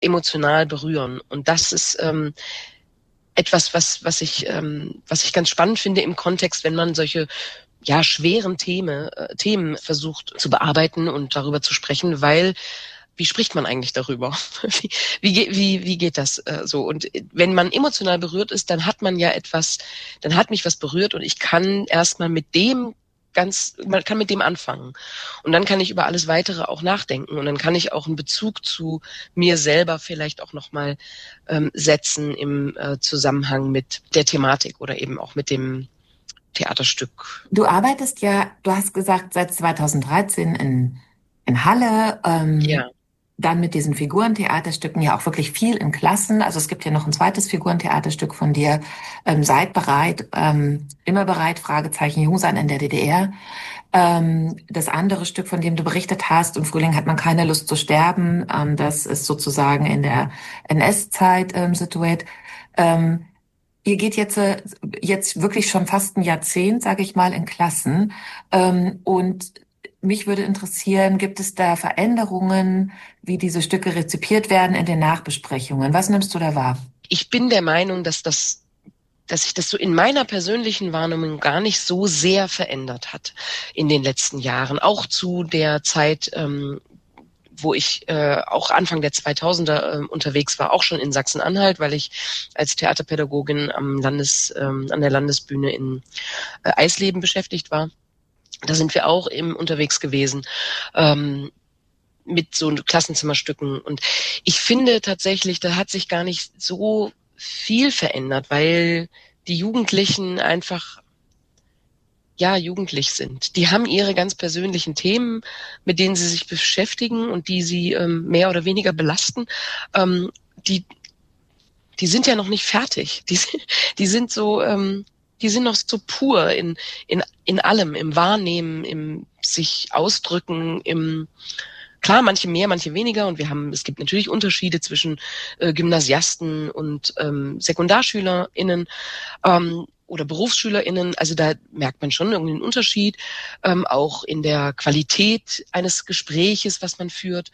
emotional berühren. Und das ist etwas, was ich ganz spannend finde im Kontext, wenn man solche schweren Themen versucht zu bearbeiten und darüber zu sprechen, weil wie spricht man eigentlich darüber? Wie geht das so? Und wenn man emotional berührt ist, dann hat mich was berührt und ich kann erstmal man kann mit dem anfangen. Und dann kann ich über alles Weitere auch nachdenken und dann kann ich auch einen Bezug zu mir selber vielleicht auch nochmal setzen im Zusammenhang mit der Thematik oder eben auch mit dem Theaterstück. Du arbeitest ja, du hast gesagt, seit 2013 in Halle, Ja. dann mit diesen Figurentheaterstücken ja auch wirklich viel in Klassen. Also es gibt ja noch ein zweites Figurentheaterstück von dir. Seid bereit, immer bereit, Fragezeichen, Jungsein in der DDR. Das andere Stück, von dem du berichtet hast, im Frühling hat man keine Lust zu sterben. Das ist sozusagen in der NS-Zeit situiert. Ihr geht jetzt wirklich schon fast ein Jahrzehnt, sage ich mal, in Klassen. Und mich würde interessieren, gibt es da Veränderungen, wie diese Stücke rezipiert werden in den Nachbesprechungen? Was nimmst du da wahr? Ich bin der Meinung, dass sich das so in meiner persönlichen Wahrnehmung gar nicht so sehr verändert hat in den letzten Jahren. Auch zu der Zeit, wo ich auch Anfang der 2000er unterwegs war, auch schon in Sachsen-Anhalt, weil ich als Theaterpädagogin an der Landesbühne in Eisleben beschäftigt war. Da sind wir auch unterwegs gewesen mit so Klassenzimmerstücken. Und ich finde tatsächlich, da hat sich gar nicht so viel verändert, weil die Jugendlichen einfach jugendlich sind. Die haben ihre ganz persönlichen Themen, mit denen sie sich beschäftigen und die sie mehr oder weniger belasten. Die sind ja noch nicht fertig. Die sind so, die sind noch so pur in allem, im Wahrnehmen, im sich ausdrücken, klar, manche mehr, manche weniger und es gibt natürlich Unterschiede zwischen Gymnasiasten und SekundarschülerInnen oder BerufsschülerInnen. Also da merkt man schon irgendwie einen Unterschied, auch in der Qualität eines Gespräches, was man führt.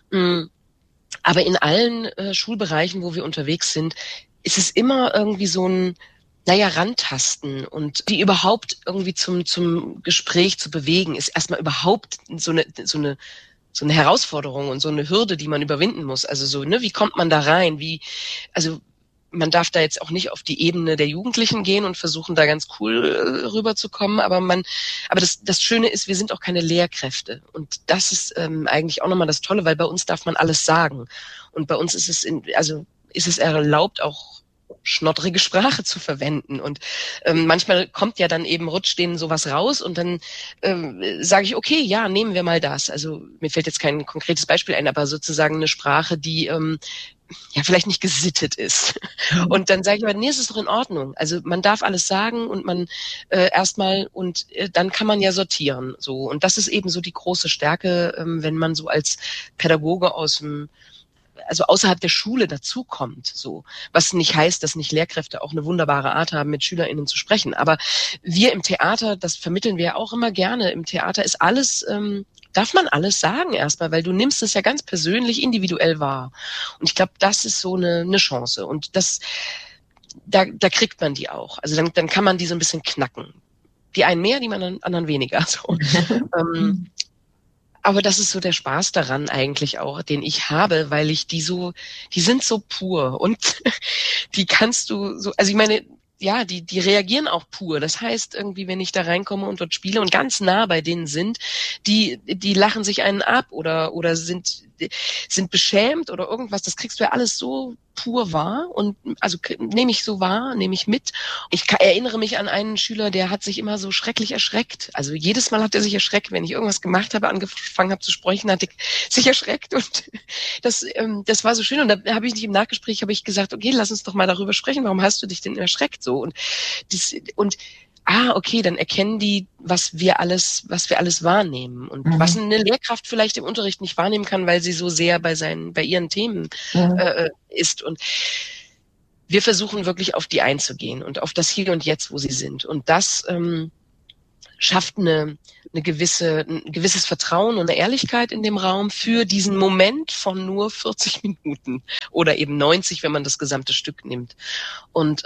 Aber in allen Schulbereichen, wo wir unterwegs sind, ist es immer irgendwie so ein rantasten und die überhaupt irgendwie zum Gespräch zu bewegen, ist erstmal überhaupt so eine Herausforderung und so eine Hürde, die man überwinden muss. Also so, wie kommt man da rein? Also man darf da jetzt auch nicht auf die Ebene der Jugendlichen gehen und versuchen, da ganz cool rüberzukommen. Aber das Schöne ist, wir sind auch keine Lehrkräfte. Und das ist eigentlich auch nochmal das Tolle, weil bei uns darf man alles sagen. Und bei uns ist es erlaubt, auch schnoddrige Sprache zu verwenden. Und manchmal rutscht denen sowas raus und dann sage ich, okay, ja, nehmen wir mal das. Also mir fällt jetzt kein konkretes Beispiel ein, aber sozusagen eine Sprache, die vielleicht nicht gesittet ist. Und dann sage ich aber, nee, es ist doch in Ordnung. Also man darf alles sagen und man dann kann man ja sortieren. So. Und das ist eben so die große Stärke, wenn man so als Pädagoge außerhalb der Schule dazukommt, so. Was nicht heißt, dass nicht Lehrkräfte auch eine wunderbare Art haben, mit SchülerInnen zu sprechen. Aber wir im Theater, das vermitteln wir ja auch immer gerne. Im Theater ist alles, darf man alles sagen erstmal, weil du nimmst es ja ganz persönlich, individuell wahr. Und ich glaube, das ist so eine Chance. Und da kriegt man die auch. Also dann kann man die so ein bisschen knacken. Die einen mehr, die anderen weniger. So. Aber das ist so der Spaß daran eigentlich auch, den ich habe, weil die sind so pur und die kannst du so, also ich meine, ja, die reagieren auch pur. Das heißt irgendwie, wenn ich da reinkomme und dort spiele und ganz nah bei denen sind, die lachen sich einen ab oder sind beschämt oder irgendwas. Das kriegst du ja alles so pur wahr und also nehme ich so wahr, nehme ich mit. Ich erinnere mich an einen Schüler, der hat sich immer so schrecklich erschreckt. Also jedes Mal hat er sich erschreckt, wenn ich irgendwas gemacht habe, angefangen habe zu sprechen, hat er sich erschreckt und das war so schön. Und da habe ich nicht im Nachgespräch gesagt, okay, lass uns doch mal darüber sprechen. Warum hast du dich denn erschreckt so? Okay, dann erkennen die, was wir alles wahrnehmen und was eine Lehrkraft vielleicht im Unterricht nicht wahrnehmen kann, weil sie so sehr bei ihren Themen ist. Und wir versuchen wirklich auf die einzugehen und auf das Hier und Jetzt, wo sie sind. Und das schafft ein gewisses Vertrauen und eine Ehrlichkeit in dem Raum für diesen Moment von nur 40 Minuten oder eben 90, wenn man das gesamte Stück nimmt. Und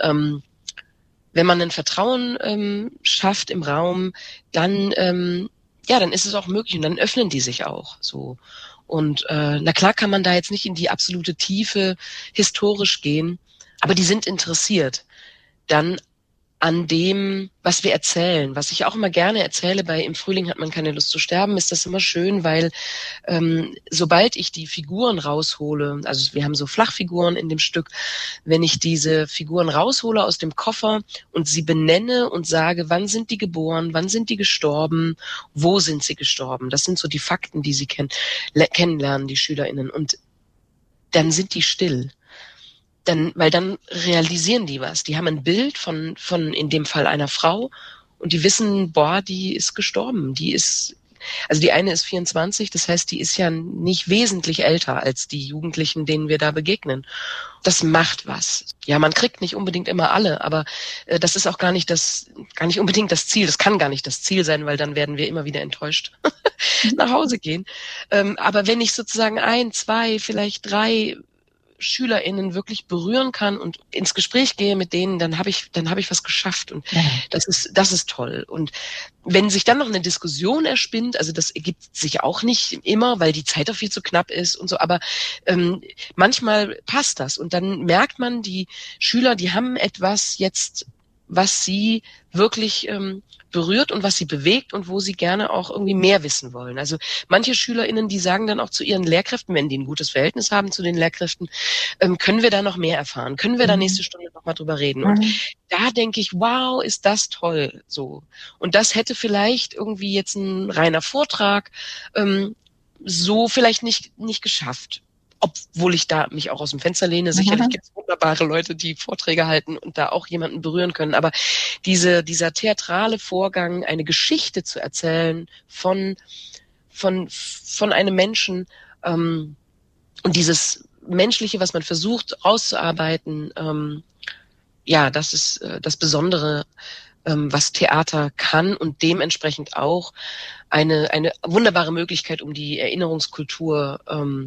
wenn man ein Vertrauen schafft im Raum, dann dann ist es auch möglich und dann öffnen die sich auch so. Und na klar kann man da jetzt nicht in die absolute Tiefe historisch gehen, aber die sind interessiert dann an dem, was wir erzählen. Was ich auch immer gerne erzähle bei Im Frühling hat man keine Lust zu sterben, ist das immer schön, weil sobald ich die Figuren raushole, also wir haben so Flachfiguren in dem Stück, wenn ich diese Figuren raushole aus dem Koffer und sie benenne und sage, wann sind die geboren, wann sind die gestorben, wo sind sie gestorben, das sind so die Fakten, die sie kennenlernen, die SchülerInnen. Und dann sind die still. Weil dann realisieren die was. Die haben ein Bild von in dem Fall einer Frau und die wissen, boah, die ist gestorben. Also die eine ist 24, das heißt, die ist ja nicht wesentlich älter als die Jugendlichen, denen wir da begegnen. Das macht was. Ja, man kriegt nicht unbedingt immer alle, aber das ist auch gar nicht unbedingt das Ziel. Das kann gar nicht das Ziel sein, weil dann werden wir immer wieder enttäuscht nach Hause gehen. Aber wenn ich sozusagen 1, 2, vielleicht 3 SchülerInnen wirklich berühren kann und ins Gespräch gehe mit denen, dann habe ich was geschafft und das ist toll. Und wenn sich dann noch eine Diskussion erspinnt, also das ergibt sich auch nicht immer, weil die Zeit auch viel zu knapp ist und so, aber manchmal passt das und dann merkt man, die Schüler, die haben etwas jetzt, was sie wirklich berührt und was sie bewegt und wo sie gerne auch irgendwie mehr wissen wollen. Also manche SchülerInnen, die sagen dann auch zu ihren Lehrkräften, wenn die ein gutes Verhältnis haben zu den Lehrkräften, können wir da noch mehr erfahren? Können wir da nächste Stunde noch mal drüber reden? Und da denke ich, wow, ist das toll, so. Und das hätte vielleicht irgendwie jetzt ein reiner Vortrag so vielleicht nicht geschafft. Obwohl ich da mich auch aus dem Fenster lehne. Sicherlich gibt es wunderbare Leute, die Vorträge halten und da auch jemanden berühren können. Aber dieser theatrale Vorgang, eine Geschichte zu erzählen von einem Menschen und dieses Menschliche, was man versucht rauszuarbeiten, das ist das Besondere, was Theater kann und dementsprechend auch eine wunderbare Möglichkeit, um die Erinnerungskultur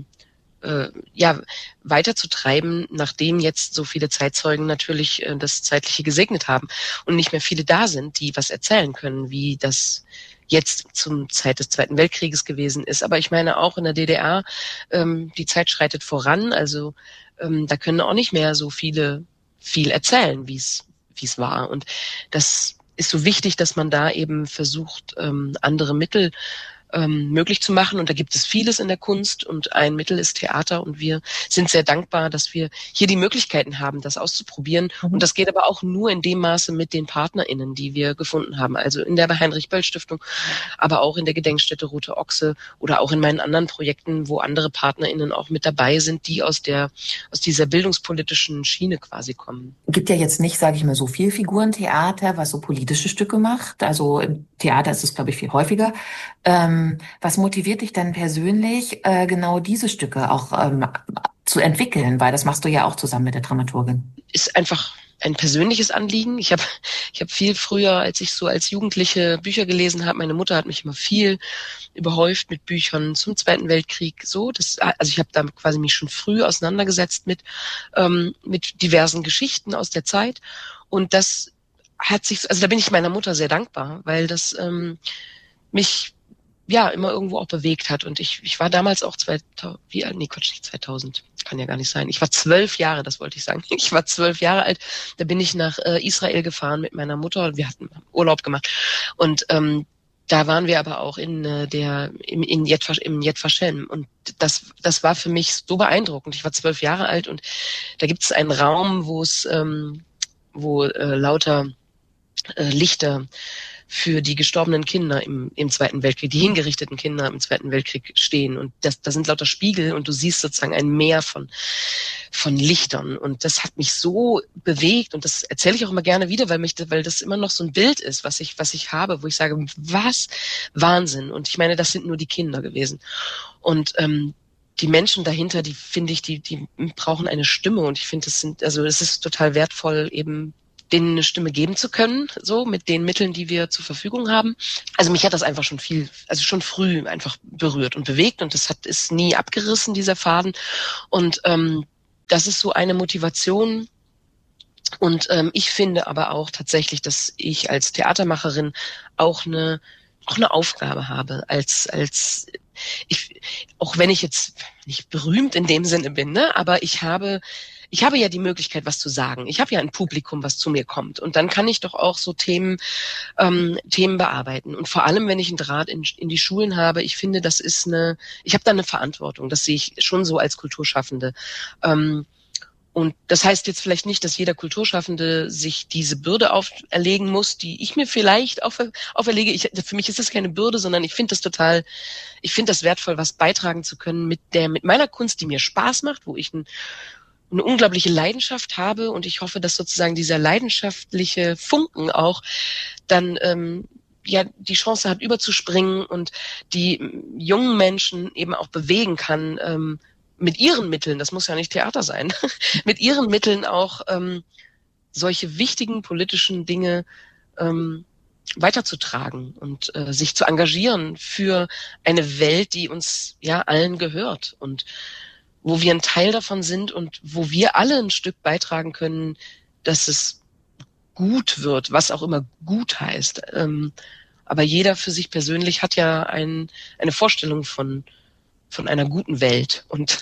weiterzutreiben, nachdem jetzt so viele Zeitzeugen natürlich das Zeitliche gesegnet haben und nicht mehr viele da sind, die was erzählen können, wie das jetzt zum Zeit des Zweiten Weltkrieges gewesen ist. Aber ich meine auch in der DDR, die Zeit schreitet voran, also da können auch nicht mehr so viel erzählen, wie es war. Und das ist so wichtig, dass man da eben versucht, andere Mittel möglich zu machen. Und da gibt es vieles in der Kunst und ein Mittel ist Theater und wir sind sehr dankbar, dass wir hier die Möglichkeiten haben, das auszuprobieren. Und das geht aber auch nur in dem Maße mit den PartnerInnen, die wir gefunden haben. Also in der Heinrich-Böll-Stiftung, aber auch in der Gedenkstätte Rote Ochse oder auch in meinen anderen Projekten, wo andere PartnerInnen auch mit dabei sind, die aus dieser bildungspolitischen Schiene quasi kommen. Gibt ja jetzt nicht, sage ich mal, so viel Figurentheater, was so politische Stücke macht. Also im Theater ist es, glaube ich, viel häufiger. Was motiviert dich denn persönlich, genau diese Stücke auch zu entwickeln? Weil das machst du ja auch zusammen mit der Dramaturgin. Ist einfach ein persönliches Anliegen. Ich hab viel früher, als ich so als Jugendliche Bücher gelesen habe, meine Mutter hat mich immer viel überhäuft mit Büchern zum Zweiten Weltkrieg. So, also ich habe da quasi mich schon früh auseinandergesetzt mit diversen Geschichten aus der Zeit. Und das hat sich, also da bin ich meiner Mutter sehr dankbar, weil das mich immer irgendwo auch bewegt hat. Und ich war damals auch 2000, kann ja gar nicht sein. Ich war 12 Jahre, das wollte ich sagen. Ich war 12 Jahre alt. Da bin ich nach Israel gefahren mit meiner Mutter. Wir hatten Urlaub gemacht. Und da waren wir aber auch im Yad Vashem. Und das war für mich so beeindruckend. Ich war 12 Jahre alt und da gibt es einen Raum, wo lauter Lichter für die gestorbenen Kinder im Zweiten Weltkrieg, die hingerichteten Kinder im Zweiten Weltkrieg stehen. Und da sind lauter Spiegel und du siehst sozusagen ein Meer von Lichtern. Und das hat mich so bewegt und das erzähle ich auch immer gerne wieder, weil das immer noch so ein Bild ist, was ich habe, wo ich sage, was Wahnsinn. Und ich meine, das sind nur die Kinder gewesen. Und die Menschen dahinter, die finde ich, die brauchen eine Stimme und ich finde, es ist total wertvoll, eben denen eine Stimme geben zu können, so mit den Mitteln, die wir zur Verfügung haben. Also mich hat das einfach schon früh einfach berührt und bewegt und ist nie abgerissen, dieser Faden. Und das ist so eine Motivation. Und ich finde aber auch tatsächlich, dass ich als Theatermacherin auch eine Aufgabe habe, auch wenn ich jetzt nicht berühmt in dem Sinne bin, ne, aber ich habe ja die Möglichkeit, was zu sagen. Ich habe ja ein Publikum, was zu mir kommt. Und dann kann ich doch auch so Themen bearbeiten. Und vor allem, wenn ich einen Draht in die Schulen habe, ich finde, ich habe da eine Verantwortung. Das sehe ich schon so als Kulturschaffende. Und das heißt jetzt vielleicht nicht, dass jeder Kulturschaffende sich diese Bürde auferlegen muss, die ich mir vielleicht auferlege. Für mich ist das keine Bürde, sondern ich finde das wertvoll, was beitragen zu können mit meiner Kunst, die mir Spaß macht, wo ich eine unglaubliche Leidenschaft habe. Und ich hoffe, dass sozusagen dieser leidenschaftliche Funken auch dann die Chance hat, überzuspringen und die jungen Menschen eben auch bewegen kann, mit ihren Mitteln, das muss ja nicht Theater sein, mit ihren Mitteln auch solche wichtigen politischen Dinge weiterzutragen und sich zu engagieren für eine Welt, die uns ja allen gehört und wo wir ein Teil davon sind und wo wir alle ein Stück beitragen können, dass es gut wird, was auch immer gut heißt. Aber jeder für sich persönlich hat ja eine Vorstellung von einer guten Welt. Und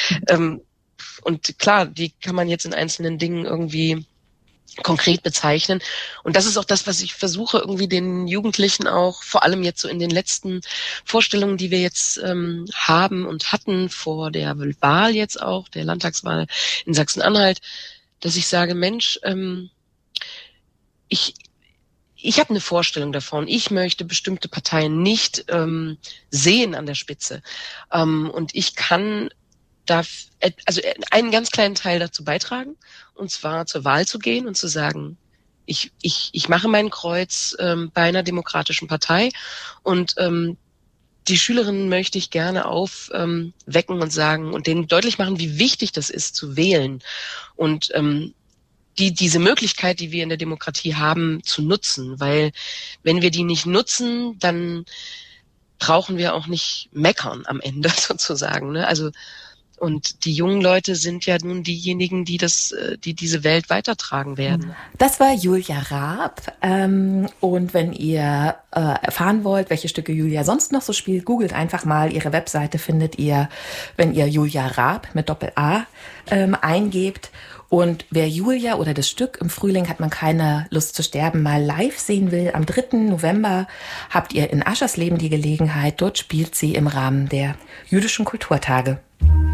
klar, die kann man jetzt in einzelnen Dingen irgendwie konkret bezeichnen. Und das ist auch das, was ich versuche, irgendwie den Jugendlichen auch, vor allem jetzt so in den letzten Vorstellungen, die wir jetzt haben und hatten vor der Wahl jetzt auch, der Landtagswahl in Sachsen-Anhalt, dass ich sage, Mensch, ich habe eine Vorstellung davon. Ich möchte bestimmte Parteien nicht sehen an der Spitze. Und ich kann einen ganz kleinen Teil dazu beitragen, und zwar zur Wahl zu gehen und zu sagen, ich mache mein Kreuz bei einer demokratischen Partei und die Schülerinnen möchte ich gerne aufwecken und sagen und denen deutlich machen, wie wichtig das ist, zu wählen. Und diese Möglichkeit, die wir in der Demokratie haben, zu nutzen. Weil wenn wir die nicht nutzen, dann brauchen wir auch nicht meckern am Ende sozusagen. Ne? Also und die jungen Leute sind ja nun diejenigen, die diese Welt weitertragen werden. Das war Julia Raab. Und wenn ihr erfahren wollt, welche Stücke Julia sonst noch so spielt, googelt einfach mal. Ihre Webseite findet ihr, wenn ihr Julia Raab mit Doppel-A eingebt. Und wer Julia oder das Stück Im Frühling hat man keine Lust zu sterben mal live sehen will, am 3. November habt ihr in Aschersleben die Gelegenheit. Dort spielt sie im Rahmen der Jüdischen Kulturtage.